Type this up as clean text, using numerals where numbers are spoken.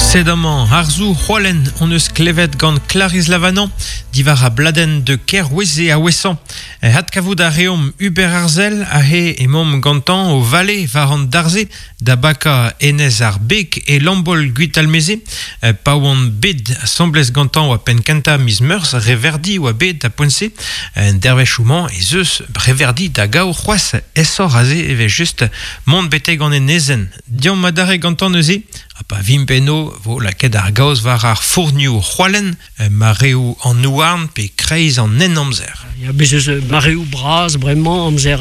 Sedamant, Arzou, Rolen, on eus klevet gant Clarice Lavanan, divar a bladen de ker weze a wesan. Hat kavout a reom Uber Arzel, a he e mom gantan o vale varant darze, da baka enez ar bek e lambol guit almeze, pa oan bed semblez gantan oa pen kenta miz meurs, reverdi oa bed a poense, dervechouman e zeus reverdi da gao c'hoaz esor aze eve just mont beteg an enezen. Dian madare gantan neuze, a pa vimpeno vo laket ar gaoz var ar fournioù c'hoalen, mareo an nouarn pe kreiz an en amzer. Il y a bezos mareu bras, vraiment, amzer